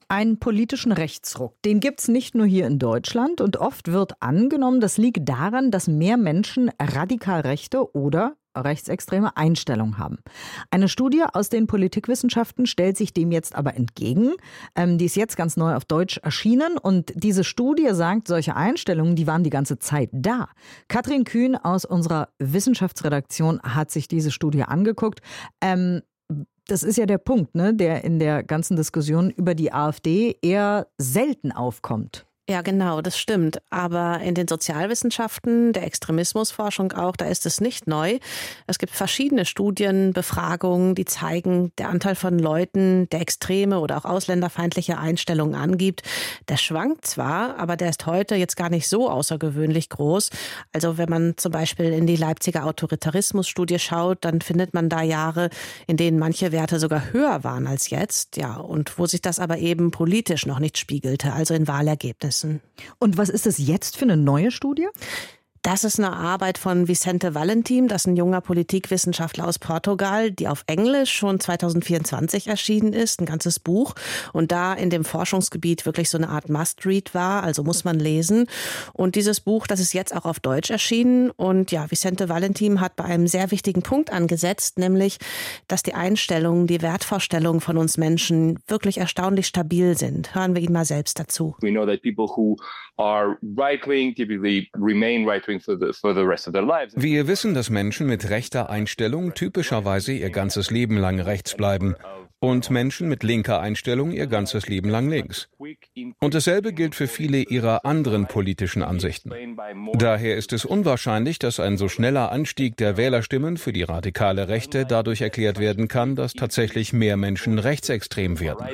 Einen politischen Rechtsruck, den gibt's nicht nur hier in Deutschland und oft wird angenommen, das liege daran, dass mehr Menschen radikal rechte oder rechtsextreme Einstellungen haben. Eine Studie aus den Politikwissenschaften stellt sich dem jetzt aber entgegen. Die ist jetzt ganz neu auf Deutsch erschienen und diese Studie sagt, solche Einstellungen, die waren die ganze Zeit da. Katrin Kühn aus unserer Wissenschaftsredaktion hat sich diese Studie angeguckt. Das ist ja der Punkt, ne, der in der ganzen Diskussion über die AfD eher selten aufkommt. Ja, genau, das stimmt. Aber in den Sozialwissenschaften, der Extremismusforschung auch, da ist es nicht neu. Es gibt verschiedene Studien, Befragungen, die zeigen, der Anteil von Leuten, der extreme oder auch ausländerfeindliche Einstellungen angibt, der schwankt zwar, aber der ist heute jetzt gar nicht so außergewöhnlich groß. Also wenn man zum Beispiel in die Leipziger Autoritarismusstudie schaut, dann findet man da Jahre, in denen manche Werte sogar höher waren als jetzt. Ja, und wo sich das aber eben politisch noch nicht spiegelte, also in Wahlergebnissen. Und was ist das jetzt für eine neue Studie? Das ist eine Arbeit von Vicente Valentim, das ist ein junger Politikwissenschaftler aus Portugal, die auf Englisch schon 2024 erschienen ist, ein ganzes Buch. Und da in dem Forschungsgebiet wirklich so eine Art Must-Read war, also muss man lesen. Und dieses Buch, das ist jetzt auch auf Deutsch erschienen. Und ja, Vicente Valentim hat bei einem sehr wichtigen Punkt angesetzt, nämlich, dass die Einstellungen, die Wertvorstellungen von uns Menschen wirklich erstaunlich stabil sind. Hören wir ihn mal selbst dazu. We know that people who are right-wing typically remain right-wing. Wir wissen, dass Menschen mit rechter Einstellung typischerweise ihr ganzes Leben lang rechts bleiben und Menschen mit linker Einstellung ihr ganzes Leben lang links. Und dasselbe gilt für viele ihrer anderen politischen Ansichten. Daher ist es unwahrscheinlich, dass ein so schneller Anstieg der Wählerstimmen für die radikale Rechte dadurch erklärt werden kann, dass tatsächlich mehr Menschen rechtsextrem werden.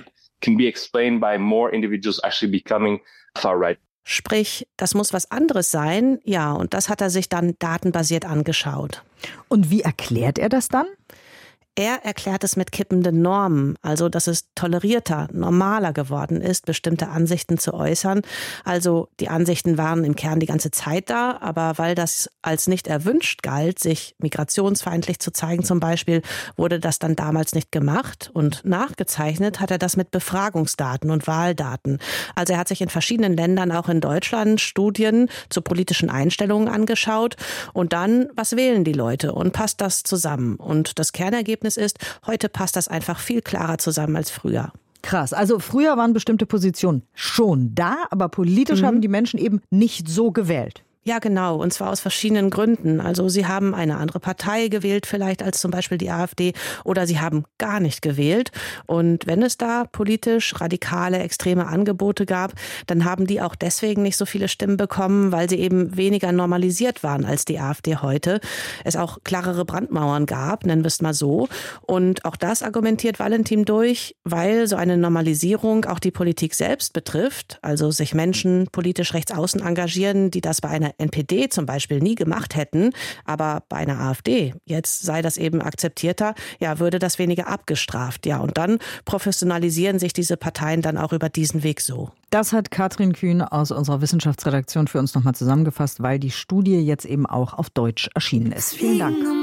Sprich, das muss was anderes sein. Ja, und das hat er sich dann datenbasiert angeschaut. Und wie erklärt er das dann? Er erklärt es mit kippenden Normen, also dass es tolerierter, normaler geworden ist, bestimmte Ansichten zu äußern. Also die Ansichten waren im Kern die ganze Zeit da, aber weil das als nicht erwünscht galt, sich migrationsfeindlich zu zeigen zum Beispiel, wurde das dann damals nicht gemacht. Und nachgezeichnet hat er das mit Befragungsdaten und Wahldaten. Also er hat sich in verschiedenen Ländern, auch in Deutschland, Studien zu politischen Einstellungen angeschaut. Und dann, was wählen die Leute und passt das zusammen? Und das Kernergebnis ist, heute passt das einfach viel klarer zusammen als früher. Krass, also früher waren bestimmte Positionen schon da, aber politisch haben die Menschen eben nicht so gewählt. Ja, genau. Und zwar aus verschiedenen Gründen. Also sie haben eine andere Partei gewählt vielleicht als zum Beispiel die AfD oder sie haben gar nicht gewählt. Und wenn es da politisch radikale, extreme Angebote gab, dann haben die auch deswegen nicht so viele Stimmen bekommen, weil sie eben weniger normalisiert waren als die AfD heute. Es auch klarere Brandmauern gab, nennen wir es mal so. Und auch das argumentiert Valentim durch, weil so eine Normalisierung auch die Politik selbst betrifft. Also sich Menschen politisch rechts außen engagieren, die das bei einer NPD zum Beispiel nie gemacht hätten, aber bei einer AfD, jetzt sei das eben akzeptierter, ja, würde das weniger abgestraft. Ja, und dann professionalisieren sich diese Parteien dann auch über diesen Weg so. Das hat Katrin Kühn aus unserer Wissenschaftsredaktion für uns nochmal zusammengefasst, weil die Studie jetzt eben auch auf Deutsch erschienen ist. Vielen Dank.